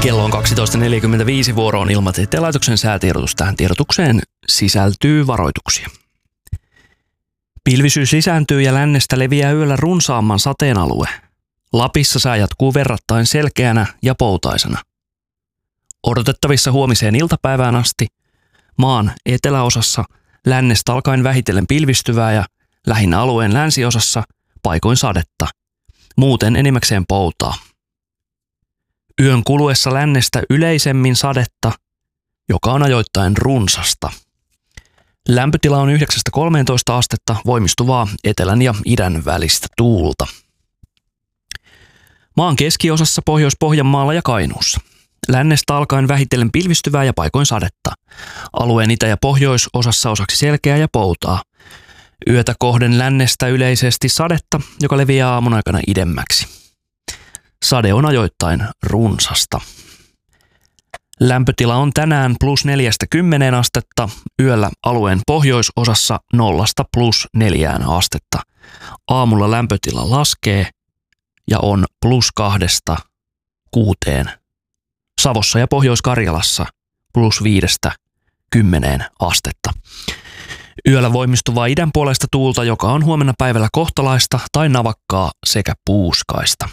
Kello on 12.45, vuoro on Ilmatieteen laitoksen säätiedotus. Tähän tiedotukseen sisältyy varoituksia. Pilvisyys lisääntyy ja lännestä leviää yöllä runsaamman sateen alue. Lapissa sää jatkuu verrattain selkeänä ja poutaisena. Odotettavissa huomiseen iltapäivään asti maan eteläosassa lännestä alkaen vähitellen pilvistyvää ja lähinnä alueen länsiosassa paikoin sadetta. Muuten enimmäkseen poutaa. Yön kuluessa lännestä yleisemmin sadetta, joka on ajoittain runsasta. Lämpötila on 9-13 astetta, voimistuvaa etelän ja idän välistä tuulta. Maan keskiosassa Pohjois-Pohjanmaalla ja Kainuussa. Lännestä alkaen vähitellen pilvistyvää ja paikoin sadetta. Alueen itä- ja pohjoisosassa osaksi selkeää ja poutaa. Yötä kohden lännestä yleisesti sadetta, joka leviää aamun aikana idemmäksi. Sade on ajoittain runsasta. Lämpötila on tänään +4–10 astetta, yöllä alueen pohjoisosassa 0–+4 astetta. Aamulla lämpötila laskee ja on +2–6. Savossa ja Pohjois-Karjalassa +5–10 astetta. Yöllä voimistuvaa idänpuoleista tuulta, joka on huomenna päivällä kohtalaista tai navakkaa sekä puuskaista.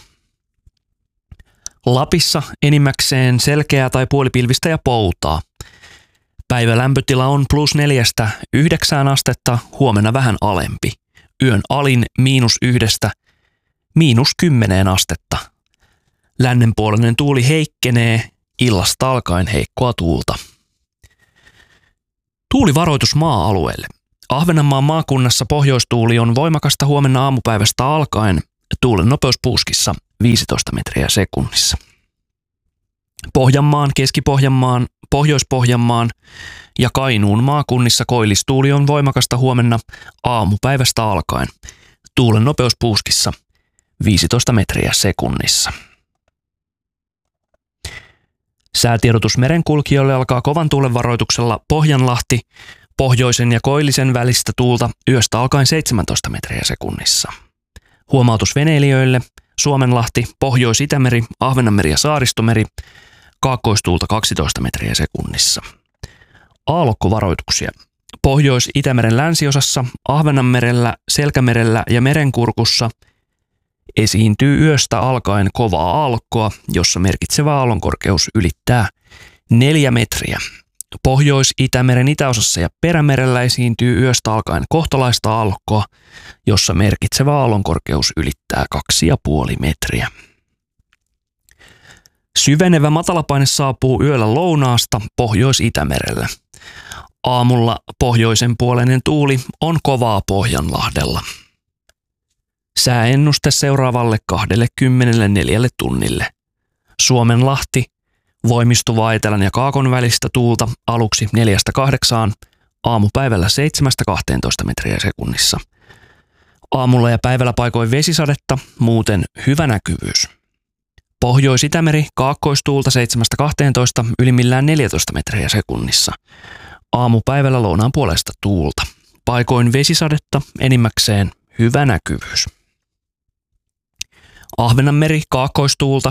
Lapissa enimmäkseen selkeää tai puolipilvistä ja poutaa. Päivälämpötila on +4–9 astetta, huomenna vähän alempi. Yön alin -1––10 astetta. Lännenpuolinen tuuli heikkenee, illasta alkaen heikkoa tuulta. Tuulivaroitus maa-alueelle. Ahvenanmaan maakunnassa pohjoistuuli on voimakasta huomenna aamupäivästä alkaen. Tuulen nopeus puuskissa 15 metriä sekunnissa. Pohjanmaan, Keski-Pohjanmaan, Pohjois-Pohjanmaan ja Kainuun maakunnissa koillistuuli on voimakasta huomenna aamupäivästä alkaen. Tuulen nopeus puuskissa 15 metriä sekunnissa. Säätiedotus merenkulkijoille alkaa kovan tuulen varoituksella Pohjanlahti, pohjoisen ja koillisen välistä tuulta yöstä alkaen 17 metriä sekunnissa. Huomautus veneilijöille: Suomenlahti, Pohjois-Itämeri, Ahvenanmeri ja Saaristomeri, kaakkoistuulta 12 metriä sekunnissa. Aallokkovaroituksia. Pohjois-Itämeren länsiosassa, Ahvenanmerellä, Selkämerellä ja Merenkurkussa esiintyy yöstä alkaen kovaa aallokkoa, jossa merkitsevä aallonkorkeus ylittää 4 metriä. Pohjois-Itämeren itäosassa ja Perämerellä esiintyy yöstä alkaen kohtalaista aallokkoa, jossa merkitsevä aallonkorkeus ylittää 2,5 metriä. Syvenevä matalapaine saapuu yöllä lounaasta Pohjois-Itämerelle. Aamulla pohjoisenpuoleinen tuuli on kovaa Pohjanlahdella. Sääennuste seuraavalle 24 tunnille. Suomenlahti, voimistuvaa etelän ja kaakon välistä tuulta aluksi 4–8, aamupäivällä 7–12 metriä sekunnissa. Aamulla ja päivällä paikoin vesisadetta, muuten hyvä näkyvyys. Pohjois-Itämeri, kaakkoistuulta 7–12, ylimmillään 14 metriä sekunnissa. Aamupäivällä lounaan puolesta tuulta. Paikoin vesisadetta, enimmäkseen hyvä näkyvyys. Ahvenanmeri, kaakkoistuulta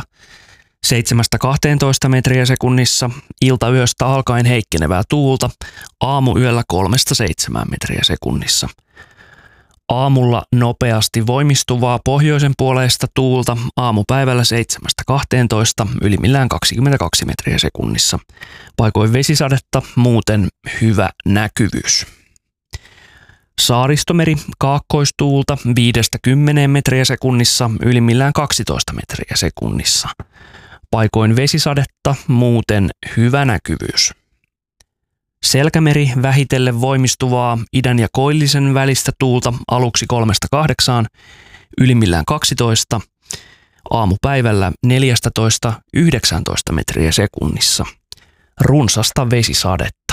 7–12 metriä sekunnissa, iltayöstä alkaen heikkenevää tuulta, aamuyöllä 3–7 metriä sekunnissa. Aamulla nopeasti voimistuvaa pohjoisen puoleista tuulta, aamupäivällä 7–12, ylimmillään 22 metriä sekunnissa. Paikoin vesisadetta, muuten hyvä näkyvyys. Saaristomeri, kaakkoistuulta 5–10 metriä sekunnissa, ylimmillään 12 metriä sekunnissa. Paikoin vesisadetta, muuten hyvä näkyvyys. Selkämeri, vähitellen voimistuvaa idän ja koillisen välistä tuulta aluksi 3–8, ylimmillään 12, aamupäivällä 14–19 metriä sekunnissa. Runsasta vesisadetta.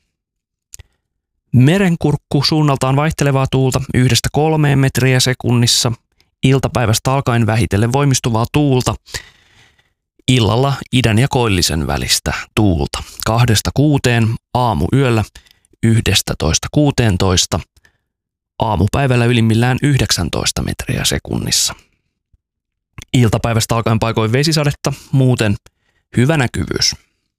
Merenkurkku, suunnaltaan vaihtelevaa tuulta 1–3 metriä sekunnissa, iltapäivästä alkaen vähitellen voimistuvaa tuulta, illalla idän ja koillisen välistä tuulta 2–6, aamuyöllä 11–16, aamupäivällä ylimmillään 19 metriä sekunnissa. Iltapäivästä alkaen paikoin vesisadetta, muuten hyvä näkyvyys.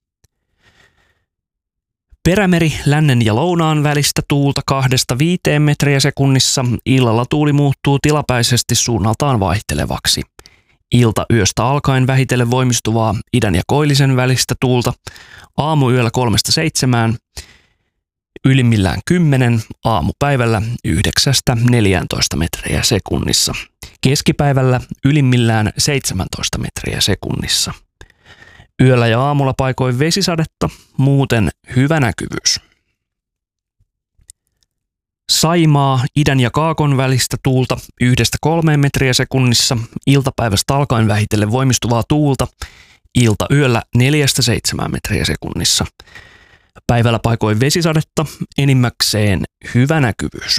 Perämeri lännen ja lounaan välistä tuulta 2-5 metriä sekunnissa. Illalla tuuli muuttuu tilapäisesti suunnaltaan vaihtelevaksi. Ilta yöstä alkaen vähitellen voimistuvaa idän ja koillisen välistä tuulta. Aamuyöllä 3-7, ylimmillään 10, aamupäivällä 9-14 metriä sekunnissa. Keskipäivällä ylimmillään 17 metriä sekunnissa. Yöllä ja aamulla paikoin vesisadetta, muuten hyvä näkyvyys. Saimaa, idän ja kaakon välistä tuulta 1-3 metriä sekunnissa, iltapäivästä alkaen vähitellen voimistuvaa tuulta, ilta yöllä 4-7 metriä sekunnissa. Päivällä paikoin vesisadetta, enimmäkseen hyvä näkyvyys.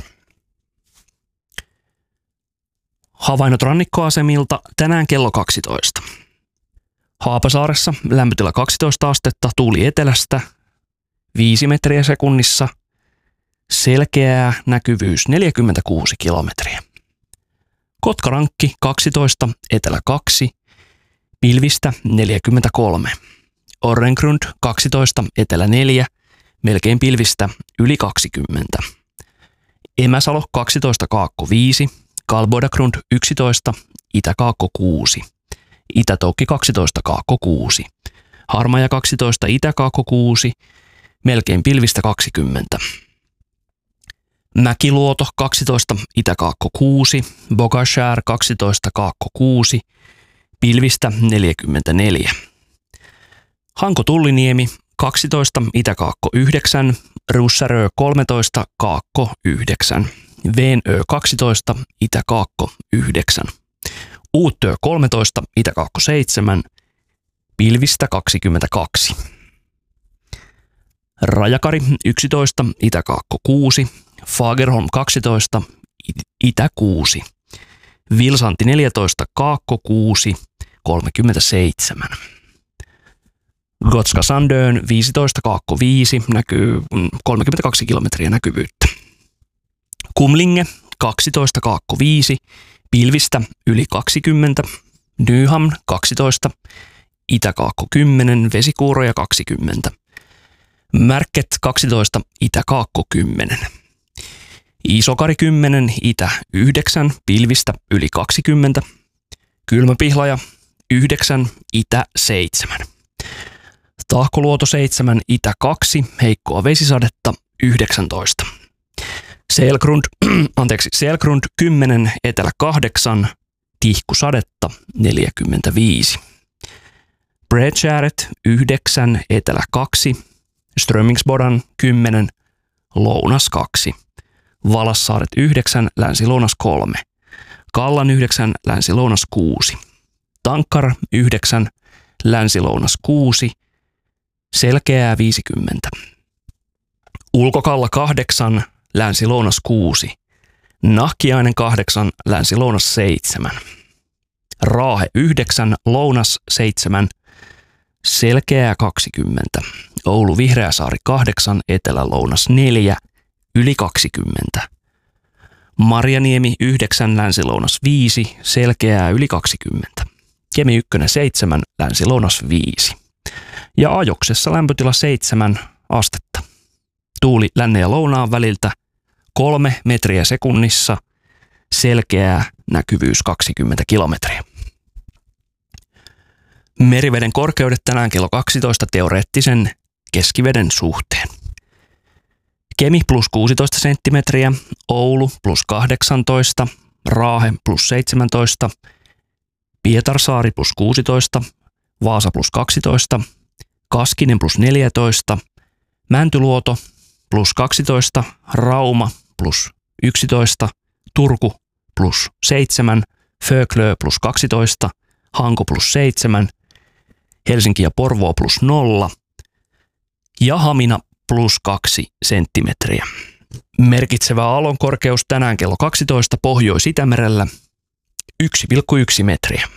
Havainnot rannikkoasemilta tänään kello 12. Haapasaaressa lämpötila 12 astetta, tuuli etelästä 5 metriä sekunnissa, selkeää näkyvyys 46 kilometriä. Kotkarankki 12, etelä 2, pilvistä 43. Orrengrund 12, etelä 4, melkein pilvistä yli 20. Emäsalo 12, kaakko 5, Kalbodagrund 11, itä-kaakko 6. Itä-Toukki 12, kaakko 6. Harmaja 12, itä-kaakko 6, melkein pilvistä 20. Mäkiluoto 12, itä-kaakko 6, Bogashär 12, kaakko 6, pilvistä 44. Hanko-Tulliniemi 12, itä-kaakko 9, Russarö 13, kaakko 9, Veenö 12, itä-kaakko 9. Uuttyö 13, itä-kaakko 7, pilvistä 22. Rajakari 11, itä-kaakko 6, Fagerholm 12, itä 6. Vilsanti 14, kaakko 6, 37. Gotska Sandön 15, kaakko 5, näkyy 32 kilometriä näkyvyyttä. Kumlinge 12, kaakko 5, pilvistä yli 20. Nyhamn 12, itä-kaakko 10, vesikuuroja 20. Märket 12, itä-kaakko 10. Isokari 10, itä 9, pilvistä yli 20. Kylmäpihlaja 9, itä 7. Tahkoluoto 7, itä 2, heikkoa vesisadetta 19. Selgrund 10, etelä 8, tihkusadetta 45. Bredskäret 9, etelä 2, Strömingsbodan 10, lounas 2. Valassaaret 9, länsi-lounas 3. Kallan 9, länsi-lounas 6. Tankkar 9, länsi-lounas 6, selkeää 50. Ulkokalla 8, länsi-lounas 6. Nahkiainen 8, länsi-lounas 7. Raahe 9, lounas 7, selkeää 20. Oulu Vihreäsaari 8, etelä-lounas 4, yli 20. Marjaniemi 9, länsi-lounas 5, selkeää yli 20. Kemi 1 7, länsi-lounas 5. Ja Ajoksessa lämpötila 7 astetta. Tuuli lännen ja lounaan väliltä 3 metriä sekunnissa, selkeää näkyvyys 20 kilometriä. Meriveden korkeudet tänään kello 12 teoreettisen keskiveden suhteen. Kemi plus 16 senttimetriä, Oulu plus 18, Raahe plus 17, Pietarsaari plus 16, Vaasa plus 12, Kaskinen plus 14, Mäntyluoto plus 12, Rauma plus 11, Turku plus 7, Föglö plus 12, Hanko plus 7, Helsinki ja Porvoo plus 0 ja Hamina plus 2 senttimetriä. Merkitsevä aallon korkeus tänään kello 12 Pohjois-Itämerellä 1,1 metriä.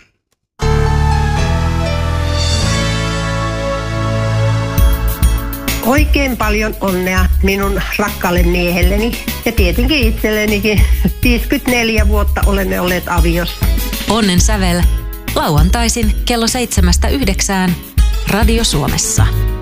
Oikein paljon onnea minun rakkaalle miehelleni ja tietenkin itsellenikin. 54 vuotta olemme olleet aviossa. Onnen sävel. Lauantaisin kello 7-9. Radio Suomessa.